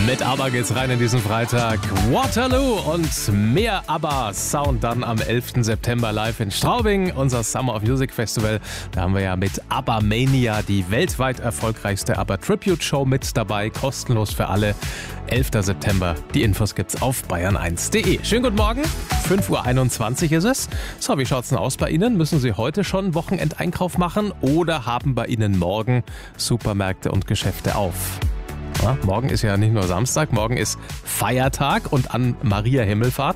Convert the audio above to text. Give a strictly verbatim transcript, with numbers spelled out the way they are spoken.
Mit ABBA geht's rein in diesen Freitag. Waterloo und mehr ABBA-Sound dann am elften September live in Straubing, unser Summer of Music Festival. Da haben wir ja mit ABBA Mania die weltweit erfolgreichste ABBA-Tribute-Show mit dabei, kostenlos für alle. elften September. Die Infos gibt's auf bayern eins punkt de. Schönen guten Morgen, fünf Uhr einundzwanzig ist es. So, wie schaut's denn aus bei Ihnen? Müssen Sie heute schon Wochenendeinkauf machen oder haben bei Ihnen morgen Supermärkte und Geschäfte auf? Ja, morgen ist ja nicht nur Samstag, morgen ist Feiertag und an Maria Himmelfahrt.